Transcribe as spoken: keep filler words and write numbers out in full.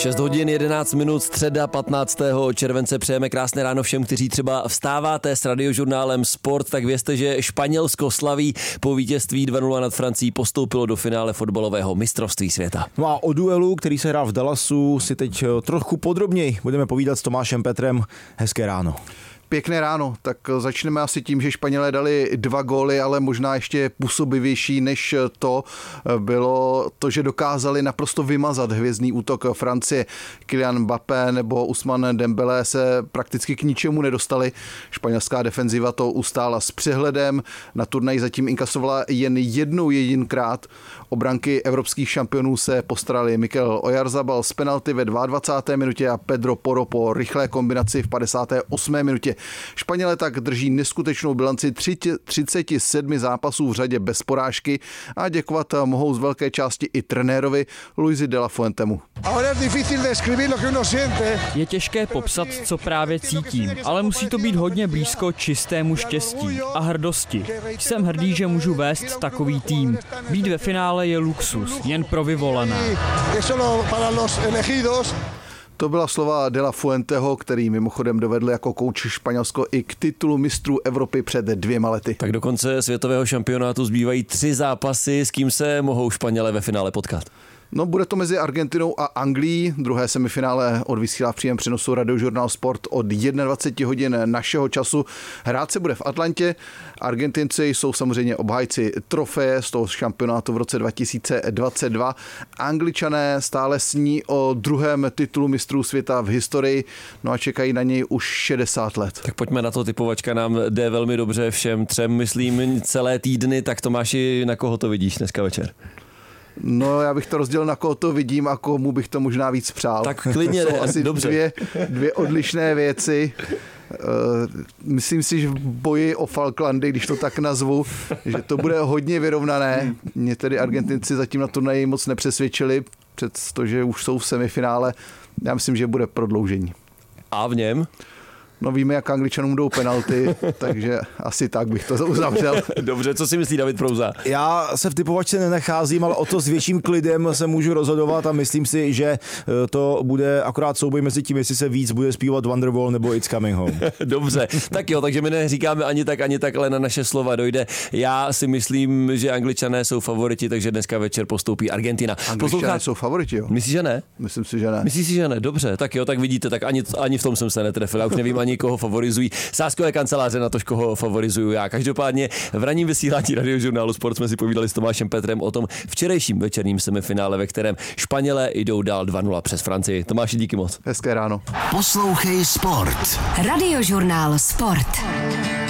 šest hodin jedenáct minut, středa patnáctého července. Přejeme krásné ráno všem, kteří třeba vstáváte s radiožurnálem Sport, tak vězte, že Španělsko slaví po vítězství dva nula nad Francií, postoupilo do finále fotbalového mistrovství světa. No a o duelu, který se hrál v Dallasu, si teď trochu podrobněji budeme povídat s Tomášem Petrem. Hezké ráno. Pěkné ráno, tak začneme asi tím, že Španělé dali dva góly, ale možná ještě působivější než to bylo to, že dokázali naprosto vymazat hvězdný útok Francie. Kylian Mbappé nebo Ousmane Dembélé se prakticky k ničemu nedostali. Španělská defenziva to ustála s přehledem, na turnaji zatím inkasovala jen jednou jedinkrát. O branky evropských šampionů se postarali Mikel Oyarzabal z penalty ve dvacáté druhé minutě a Pedro Porro po rychlé kombinaci v padesáté osmé minutě. Španělé tak drží neskutečnou bilanci třicet sedm zápasů v řadě bez porážky a děkovat mohou z velké části i trenérovi Luisi de la Fuentemu. Je těžké popsat, co právě cítím, ale musí to být hodně blízko čistému štěstí a hrdosti. Jsem hrdý, že můžu vést takový tým. Být ve finále je luxus, jen pro vyvolené. To byla slova De La Fuenteho, který mimochodem dovedl jako kouč Španělsko i k titulu mistrů Evropy před dvěma lety. Tak do konce světového šampionátu zbývají tři zápasy, s kým se mohou Španělé ve finále potkat. No, bude to mezi Argentinou a Anglií. Druhé semifinále odvysílá v přímém přenosu radiožurnál Sport od dvacet jedna hodin našeho času. Hrát se bude v Atlantě. Argentinci jsou samozřejmě obhájci trofeje z toho šampionátu v roce dva tisíce dvacet dva. Angličané stále sní o druhém titulu mistrů světa v historii, no a čekají na něj už šedesát let. Tak pojďme na to, typovačka nám jde velmi dobře všem třem, myslím, celé týdny. Tak Tomáši, na koho to vidíš dneska večer? No, já bych to rozdělil, na koho to vidím a komu bych to možná víc přál. Tak klidně, to jsou asi dobře. Dvě, dvě odlišné věci. Myslím si, že v boji o Falklandy, když to tak nazvu, že to bude hodně vyrovnané. Mě tedy Argentinci zatím na turnaji moc nepřesvědčili, přestože už jsou v semifinále. Já myslím, že bude prodloužení. A v něm? No, víme, jak Angličanům jdou penalty, takže asi tak bych to uzavřel. Dobře, co si myslí David Prouza? Já se v typovačce nenacházím, ale o to s větším klidem se můžu rozhodovat a myslím si, že to bude akorát souboj mezi tím, jestli se víc bude zpívat Wonderwall nebo It's Coming Home. Dobře, tak jo, takže my neříkáme ani tak, ani tak, ale na naše slova dojde. Já si myslím, že Angličané jsou favoriti, takže dneska večer postoupí Argentina. Angličané Poslouchá... jsou favoriti, jo? Myslíš, že ne? Myslím si, že ne. Myslíš si, že ne? Dobře, tak jo, tak vidíte, tak ani, ani v tom jsem se netrefil. Já už nevím ani, koho favorizují sázkové kanceláře, na to, koho favorizuju já. Každopádně v ranním vysílání radiožurnálu Sport jsme si povídali s Tomášem Petrem o tom včerejším večerním semifinále, ve kterém Španělé jdou dál dva nula přes Francii. Tomáši, díky moc. Hezké ráno. Poslouchej Sport. Radiožurnál Sport.